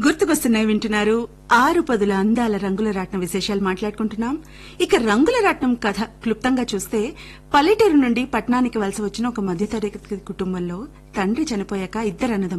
గుర్తుకొస్తున్నాయి వింటున్నారు. 6 పదుల అందాల రంగుల రాట్నం విశేషాలు మాట్లాడుకుంటున్నాం. ఇక రంగుల రాట్నం కథ క్లుప్తంగా చూస్తే, పల్లెటూరు నుండి పట్టణానికి వలస వచ్చిన ఒక మధ్యతరగతి కుటుంబంలో తండ్రి చనిపోయాక ఇద్దరు అన్నదమ్ములు